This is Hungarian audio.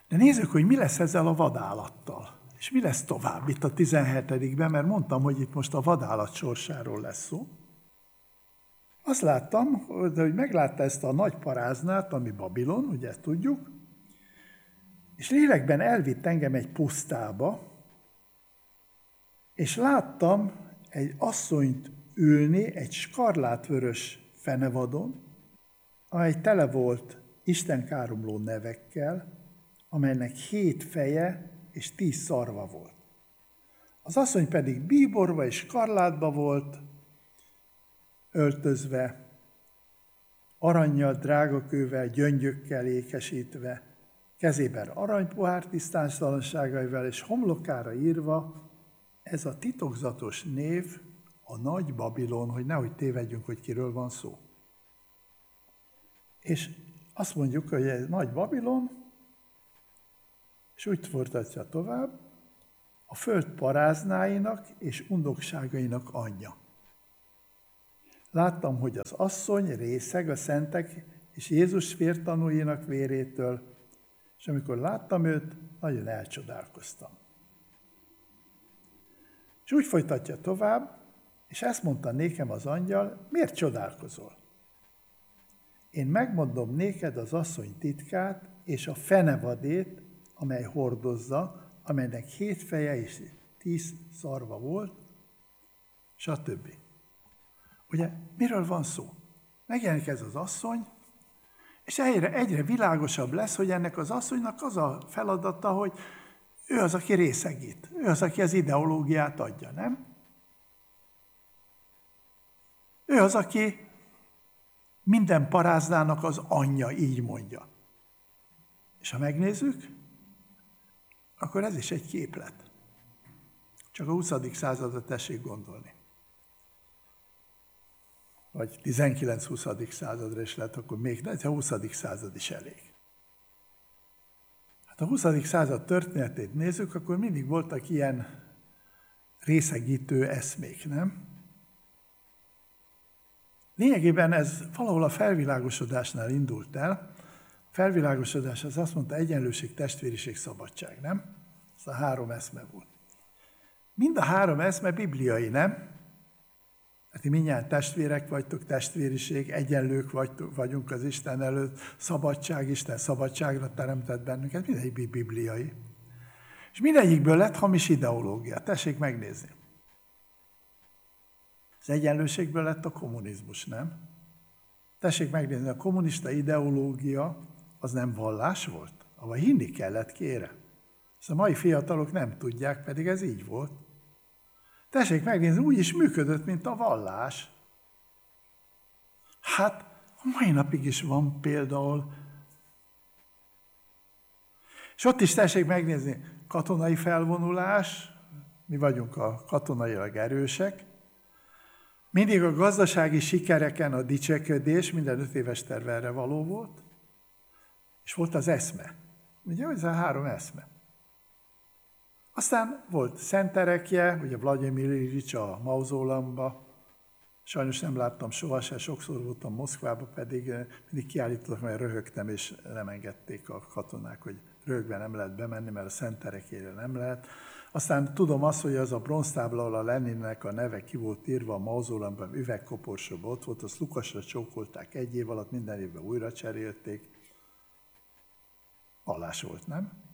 De nézzük, hogy mi lesz ezzel a vadállattal. És mi lesz tovább itt a 17-ben, mert mondtam, hogy itt most a vadállat sorsáról lesz szó. Azt láttam, hogy meglátta ezt a nagy paráznát, ami Babilon, ugye ezt tudjuk, és lélekben elvitt engem egy pusztába, és láttam egy asszonyt ülni egy skarlátvörös fenevadon, amely tele volt istenkáromló nevekkel, amelynek 7 feje és 10 szarva volt. Az asszony pedig bíborba és skarlátba volt öltözve, arannyal, drágakővel, gyöngyökkel ékesítve, kezében aranypohár tisztátalanságaival, és homlokára írva ez a titokzatos név, a Nagy Babilon, hogy nehogy tévedjünk, hogy kiről van szó. És azt mondjuk, hogy ez Nagy Babilon, és úgy folytatja tovább, a föld paráznáinak és undokságainak anyja. Láttam, hogy az asszony részeg a szentek és Jézus vértanúinak vérétől, és amikor láttam őt, nagyon elcsodálkoztam. És úgy folytatja tovább, és ezt mondta nékem az angyal, miért csodálkozol? Én megmondom néked az asszony titkát és a fenevadét, amely hordozza, amelynek 7 feje és 10 szarva volt, stb. Ugye, miről van szó? Megjelenik ez az asszony, és egyre világosabb lesz, hogy ennek az asszonynak az a feladata, hogy ő az, aki részegít, ő az, aki az ideológiát adja, nem? Ő az, aki minden paráznának az anyja, így mondja. És ha megnézzük, akkor ez is egy képlet. Csak a 20. századra tessék gondolni. Vagy 19-20. századra is lehet, akkor még, de a 20. század is elég. Hát a 20. század történetét nézzük, akkor mindig voltak ilyen részegítő eszmék, nem? Lényegében ez valahol a felvilágosodásnál indult el. A felvilágosodás az azt mondta, egyenlőség, testvériség, szabadság, nem? Ez a 3 eszme volt. Mind a 3 eszme bibliai, nem? Hát ti mindjárt testvérek vagytok, testvériség, egyenlők vagyunk az Isten előtt, szabadság, Isten szabadságra teremtett bennünket, mindegyik bibliai. És mindegyikből lett hamis ideológia. Tessék megnézni. Az egyenlőségből lett a kommunizmus, nem? Tessék megnézni, a kommunista ideológia az nem vallás volt? Ahol hinni kellett, kérem. Ezt a mai fiatalok nem tudják, pedig ez így volt. Tessék megnézni, úgy is működött, mint a vallás. Hát, a mai napig is van például. És ott is tessék megnézni, katonai felvonulás, mi vagyunk a katonailag erősek, mindig a gazdasági sikereken a dicsekedés, minden 5 éves terv erre való volt, és volt az eszme. Ugye, ez a 3 eszme. Aztán volt szenterekje, ugye Vladimir Iljics a mauzóleumban, sajnos nem láttam sohasem, sokszor voltam Moszkvában, pedig mindig kiállítottak, mert röhögtem, és nem engedték a katonák, hogy röhögve nem lehet bemenni, mert a szenterekére nem lehet. Aztán tudom azt, hogy az a bronztábla, ahol a Leninnek a neve ki volt írva a mauzóleumban, üvegkoporsóban ott volt, azt Lukasra csókolták 1 év alatt, minden évben újra cserélték. Vallás volt, nem?